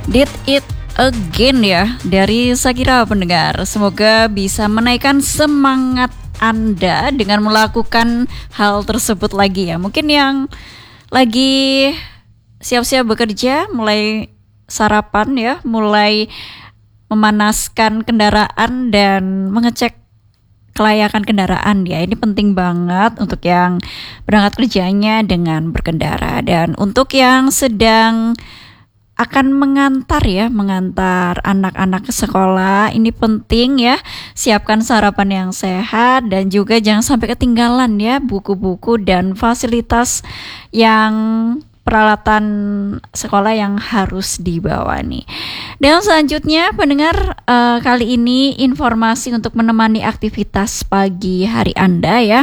Did it again ya dari Shakira pendengar. Semoga bisa menaikkan semangat Anda dengan melakukan hal tersebut lagi ya. Mungkin yang lagi siap-siap bekerja, mulai sarapan ya, mulai memanaskan kendaraan dan mengecek kelayakan kendaraan ya. Ini penting banget untuk yang berangkat kerjanya dengan berkendara, dan untuk yang sedang akan mengantar anak-anak ke sekolah, ini penting ya, siapkan sarapan yang sehat dan juga jangan sampai ketinggalan ya buku-buku dan fasilitas yang peralatan sekolah yang harus dibawa nih. Dan selanjutnya pendengar, kali ini informasi untuk menemani aktivitas pagi hari Anda ya.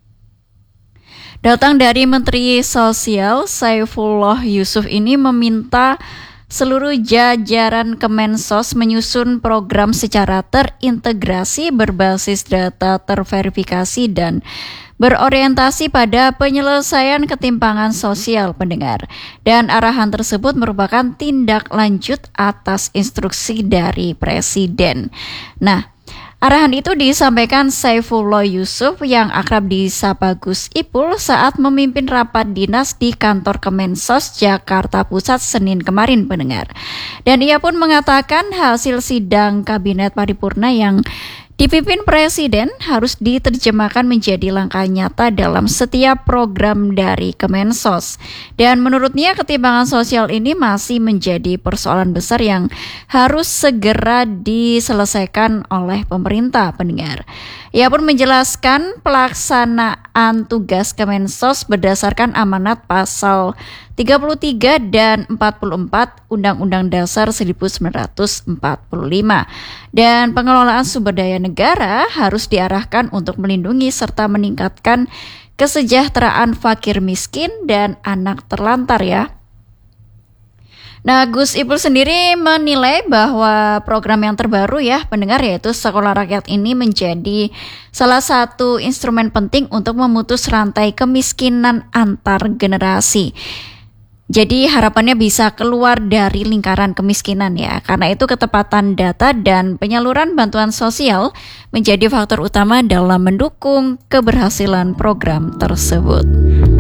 Datang dari Menteri Sosial Saifullah Yusuf ini meminta seluruh jajaran Kemensos menyusun program secara terintegrasi berbasis data terverifikasi dan berorientasi pada penyelesaian ketimpangan sosial pendengar. Dan arahan tersebut merupakan tindak lanjut atas instruksi dari Presiden. Nah, arahan itu disampaikan Saifullah Yusuf yang akrab disapa Gus Ipul saat memimpin rapat dinas di kantor Kemensos Jakarta Pusat Senin kemarin pendengar. Dan ia pun mengatakan hasil sidang kabinet paripurna yang dipimpin Presiden harus diterjemahkan menjadi langkah nyata dalam setiap program dari Kemensos. Dan menurutnya ketimpangan sosial ini masih menjadi persoalan besar yang harus segera diselesaikan oleh pemerintah pendengar. Ia pun menjelaskan pelaksanaan tugas Kemensos berdasarkan amanat pasal 33 dan 44 Undang-Undang Dasar 1945. Dan pengelolaan sumber daya negara harus diarahkan untuk melindungi serta meningkatkan kesejahteraan fakir miskin dan anak terlantar ya. Nah, Gus Ipul sendiri menilai bahwa program yang terbaru ya pendengar, yaitu Sekolah Rakyat ini menjadi salah satu instrumen penting untuk memutus rantai kemiskinan antar generasi. Jadi harapannya bisa keluar dari lingkaran kemiskinan ya. Karena itu ketepatan data dan penyaluran bantuan sosial menjadi faktor utama dalam mendukung keberhasilan program tersebut.